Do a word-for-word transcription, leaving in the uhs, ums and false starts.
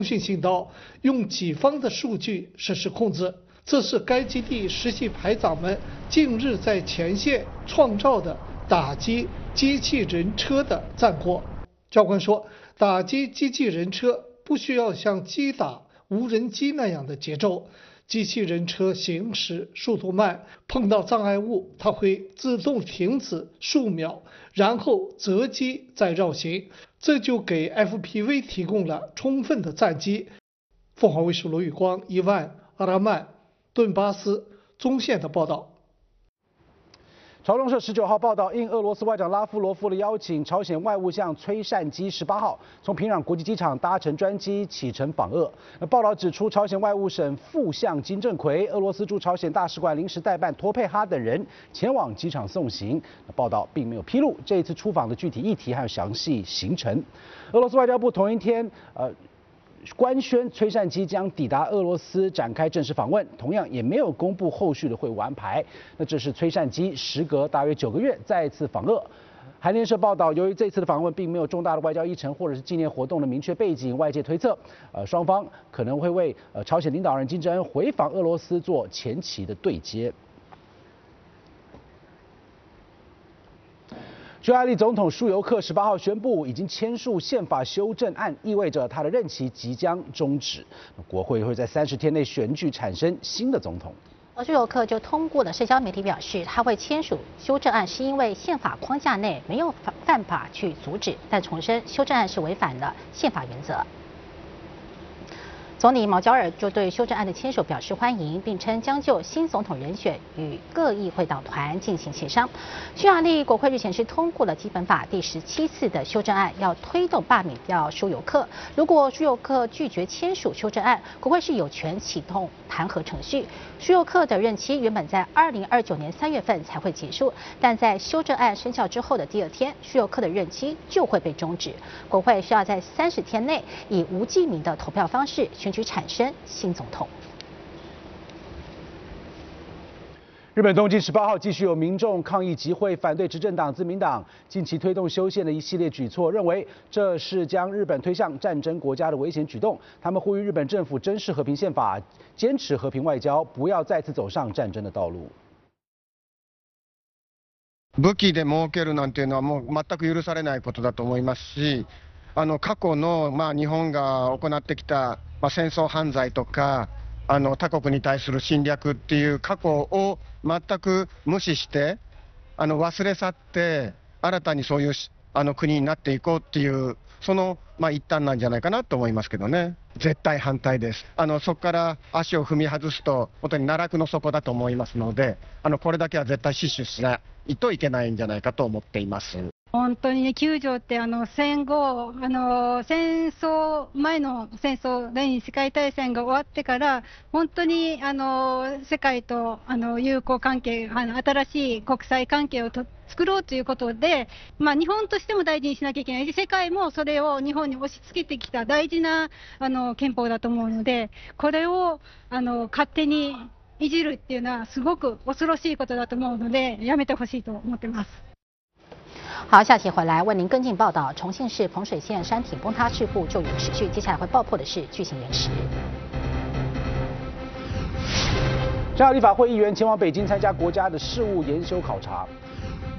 讯信道用己方的数据实施控制，这是该基地实习排长们近日在前线创造的打击机器人车的战果。教官说，打击机器人车不需要像击打无人机那样的节奏，机器人车行驶速度慢，碰到障碍物它会自动停止数秒，然后择机再绕行，这就给 F P V 提供了充分的战机。凤凰卫视罗宇光、伊万、阿拉曼、顿巴斯中线的报道。 朝中社十九号报道，应俄罗斯外长拉夫罗夫的邀请，朝鲜外务相崔善基十八号从平壤国际机场搭乘专机启程访俄。报道指出，朝鲜外务省副相金正奎、俄罗斯驻朝鲜大使馆临时代办托佩哈等人前往机场送行。报道并没有披露这一次出访的具体议题还有详细行程。俄罗斯外交部同一天，呃。官宣崔善基将抵达俄罗斯展开正式访问，同样也没有公布后续的会晤安排。那这是崔善基时隔大约九个月再次访俄。韩联社报道，由于这次的访问并没有重大的外交议程或者是纪念活动的明确背景，外界推测，呃，双方可能会为呃朝鲜领导人金正恩回访俄罗斯做前期的对接。匈牙利总统舒尤克十八号宣布，已经签署宪法修正案，意味着他的任期即将终止。国会会在三十天内选举产生新的总统。 而舒尤克就通过了社交媒体表示，他会签署修正案，是因为宪法框架内没有犯法去阻止，但重申修正案是违反了宪法原则。总理毛焦尔就对修正案的签署表示欢迎，并称将就新总统人选与各议会党团进行协商。匈牙利国会日前是通过了基本法第十七次的修正案，要推动罢免掉舒尤克。如果舒尤克拒绝签署修正案，国会是有权启动弹劾程序。舒尤克的任期原本在二零二九年三月份才会结束，但在修正案生效之后的第二天，舒尤克的任期就会被终止。国会需要在三十天内以无记名的投票方式选举产生新总统。 日本东京十八号继续有民众抗议集会，反对执政党自民党近期推动修宪的一系列举措，认为这是将日本推向战争国家的危险举动。他们呼吁日本政府珍视和平宪法，坚持和平外交，不要再次走上战争的道路。 武器で儲けるなんていうのはもう全く許されないことだと思いますし、あの過去のまあ日本が行ってきたまあ戦争犯罪とか。あの他国に対する侵略っていう過去を全く無視してあの忘れ去って新たにそういうあの国になっていこうっていうそのまあ一端なんじゃないかなと思いますけどね。絶対反対です。あのそこから足を踏み外すと本当に奈落の底だと思いますので、あのこれだけは絶対死守しないといけないんじゃないかと思っています。 本当にね、きゅう条ってあの戦後、あの戦争前の戦争、第二次世界大戦が終わってから、本当にあの世界とあの友好関係、あの新しい国際関係をと作ろうということで、まあ、日本としても大事にしなきゃいけないし、世界もそれを日本に押し付けてきた大事なあの憲法だと思うので、これをあの勝手にいじるっていうのはすごく恐ろしいことだと思うので、やめてほしいと思ってます。 好，下题回来为您跟进报道。重庆市彭水县山体崩塌事故就有持续，接下来会爆破的是巨型岩石。 中央立法会议员前往北京参加国家的事务研修考察。